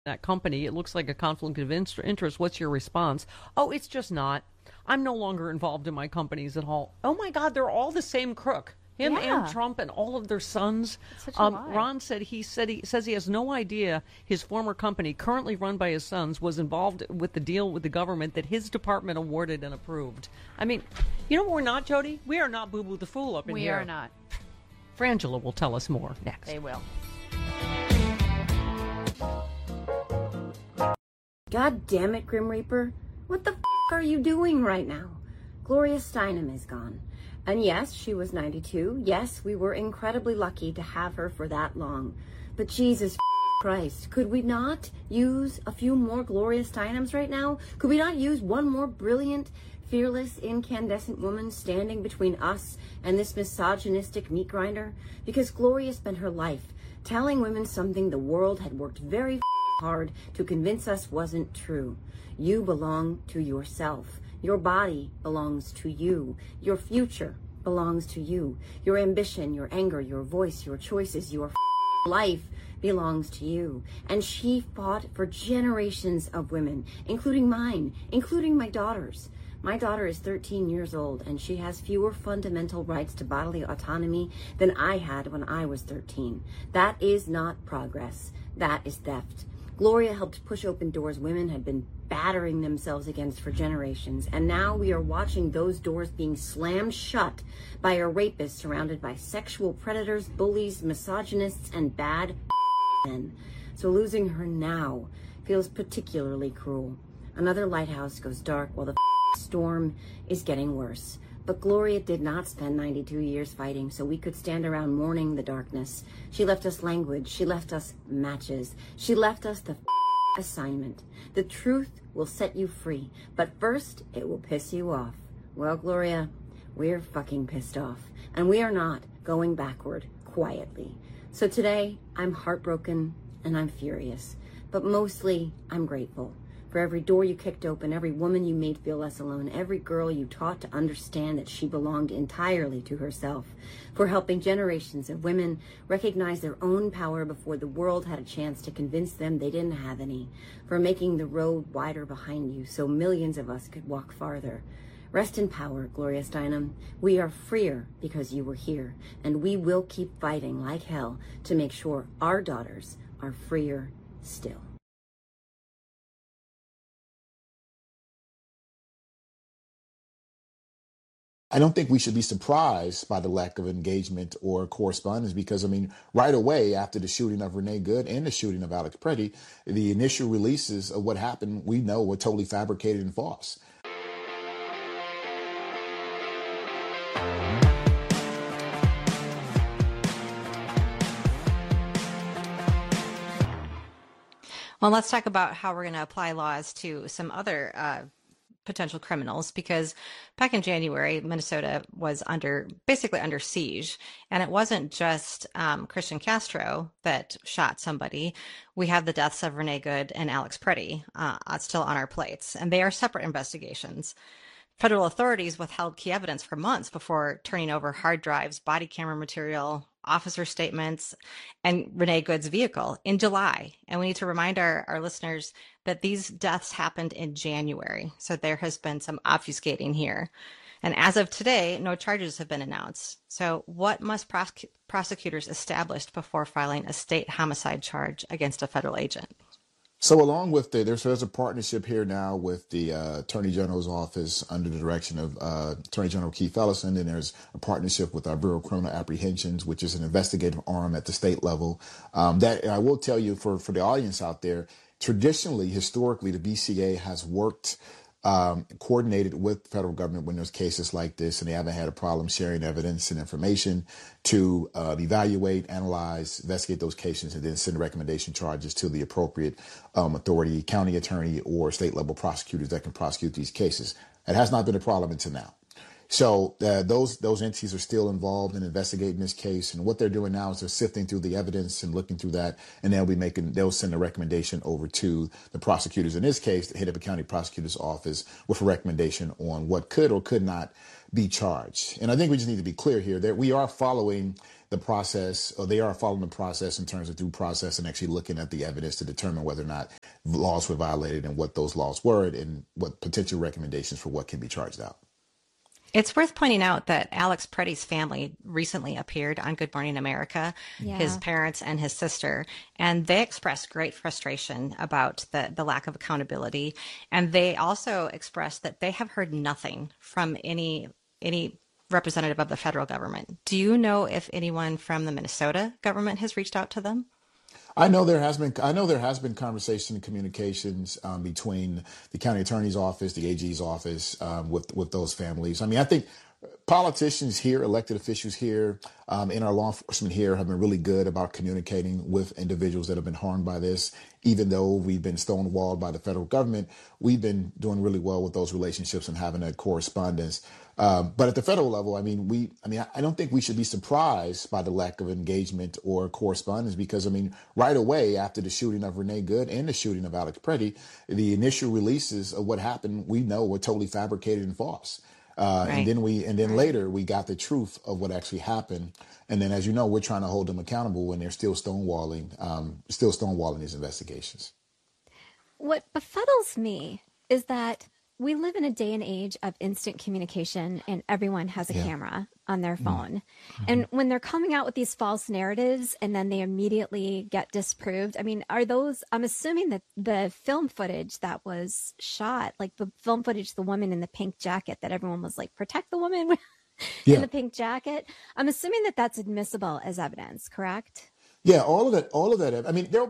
that company. It looks like a conflict of interest. What's your response? Oh, it's just not. I'm no longer involved in my companies at all. Oh my God, they're all the same crook. Him and Yeah. Trump and all of their sons. It's such a lie. Ron said he says he has no idea his former company, currently run by his sons, was involved with the deal with the government that his department awarded and approved. I mean, you know what we're not, Jody? We are not Boo Boo the Fool up in We here. are not. Frangela will tell us more next. They will. God damn it, Grim Reaper. What the f*** are you doing right now? Gloria Steinem is gone. And yes, she was 92. Yes, we were incredibly lucky to have her for that long. But Jesus Christ, could we not use a few more Gloria Steinems right now? Could we not use one more brilliant, fearless, incandescent woman standing between us and this misogynistic meat grinder? Because Gloria spent her life telling women something the world had worked very hard to convince us wasn't true. You belong to yourself. Your body belongs to you. Your future belongs to you. Your ambition, your anger, your voice, your choices, your life belongs to you. And she fought for generations of women, including mine, including my daughters. My daughter is 13 years old, and she has fewer fundamental rights to bodily autonomy than I had when I was 13. That is not progress. That is theft. Gloria helped push open doors women had been battering themselves against for generations, and now we are watching those doors being slammed shut by a rapist surrounded by sexual predators, bullies, misogynists, and bad men. So losing her now feels particularly cruel. Another lighthouse goes dark while the storm is getting worse. But Gloria did not spend 92 years fighting so we could stand around mourning the darkness. She left us language. She left us matches. She left us the assignment. The truth will set you free, but first it will piss you off. Well, Gloria, we're fucking pissed off, and we are not going backward quietly. So today, I'm heartbroken and I'm furious, but mostly I'm grateful. For every door you kicked open, every woman you made feel less alone, every girl you taught to understand that she belonged entirely to herself, for helping generations of women recognize their own power before the world had a chance to convince them they didn't have any, for making the road wider behind you so millions of us could walk farther. Rest in power, Gloria Steinem. We are freer because you were here, and we will keep fighting like hell to make sure our daughters are freer still. I don't think we should be surprised by the lack of engagement or correspondence because, I mean, right away after the shooting of Renee Good and the shooting of Alex Pretty, the initial releases of what happened, we know were totally fabricated and false. Well, let's talk about how we're going to apply laws to some other potential criminals, because back in January, Minnesota was basically under siege, and it wasn't just Christian Castro that shot somebody. We have the deaths of Renee Good and Alex Pretty still on our plates, and they are separate investigations. Federal authorities withheld key evidence for months before turning over hard drives, body camera material, officer statements, and Renee Good's vehicle in July. And we need to remind our listeners that these deaths happened in January. So there has been some obfuscating here. And as of today, no charges have been announced. So what must prosecutors establish before filing a state homicide charge against a federal agent? So along with there's a partnership here now with the Attorney General's office under the direction of Attorney General Keith Ellison, and there's a partnership with our Bureau of Criminal Apprehensions, which is an investigative arm at the state level. That I will tell you for the audience out there, traditionally, historically, the BCA has worked coordinated with the federal government when there's cases like this, and they haven't had a problem sharing evidence and information to evaluate, analyze, investigate those cases, and then send recommendation charges to the appropriate authority, county attorney, or state level prosecutors that can prosecute these cases. It has not been a problem until now. So those entities are still involved in investigating this case, and what they're doing now is they're sifting through the evidence and looking through that, and they'll send a recommendation over to the prosecutors. In this case, the Hennepin County Prosecutor's Office with a recommendation on what could or could not be charged. And I think we just need to be clear here that we are following the process, or they are following the process in terms of due process and actually looking at the evidence to determine whether or not laws were violated and what those laws were and what potential recommendations for what can be charged out. It's worth pointing out that Alex Preddy's family recently appeared on Good Morning America, his parents and his sister, and they expressed great frustration about the lack of accountability. And they also expressed that they have heard nothing from any representative of the federal government. Do you know if anyone from the Minnesota government has reached out to them? I know there has been conversation and communications between the county attorney's office, the AG's office, with those families. I mean, I think politicians here, elected officials here, in our law enforcement here have been really good about communicating with individuals that have been harmed by this. Even though we've been stonewalled by the federal government, we've been doing really well with those relationships and having that correspondence. But at the federal level, I don't think we should be surprised by the lack of engagement or correspondence because, right away after the shooting of Renee Good and the shooting of Alex Preddy, the initial releases of what happened, we know were totally fabricated and false. Right. And then later we got the truth of what actually happened. And then, as you know, we're trying to hold them accountable when they're still stonewalling these investigations. What befuddles me is that we live in a day and age of instant communication and everyone has a camera on their phone. Mm-hmm. And when they're coming out with these false narratives and then they immediately get disproved, I'm assuming that the film footage that was shot, like the film footage, the woman in the pink jacket that everyone was like, protect the woman in the pink jacket. I'm assuming that that's admissible as evidence, correct? Yeah, all of that. I mean, they'll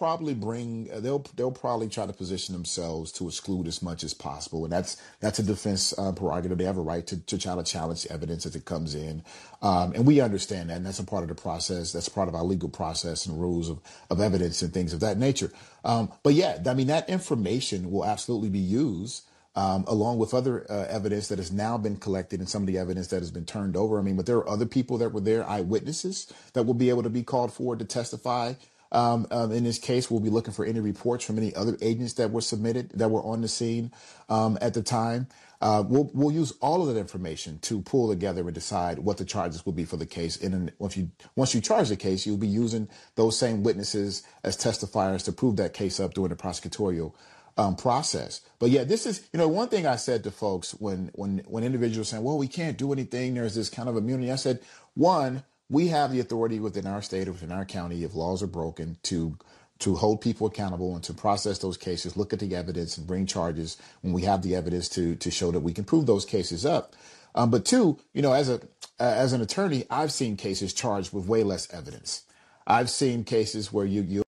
probably try to position themselves to exclude as much as possible, and that's a defense prerogative. They have a right to try to challenge evidence as it comes in, and we understand that, and that's a part of the process. That's part of our legal process and rules of evidence and things of that nature. But yeah, that information will absolutely be used. Along with other evidence that has now been collected and some of the evidence that has been turned over. But there are other people that were there, eyewitnesses, that will be able to be called forward to testify. In this case, we'll be looking for any reports from any other agents that were submitted, that were on the scene at the time. We'll use all of that information to pull together and decide what the charges will be for the case. And then once you charge the case, you'll be using those same witnesses as testifiers to prove that case up during the prosecutorial process. But yeah, this is, one thing I said to folks when individuals saying, well, we can't do anything, there's this kind of immunity. I said, one, we have the authority within our state or within our county, if laws are broken, to hold people accountable and to process those cases, look at the evidence and bring charges when we have the evidence to show that we can prove those cases up. But two, as an attorney, I've seen cases charged with way less evidence. I've seen cases where you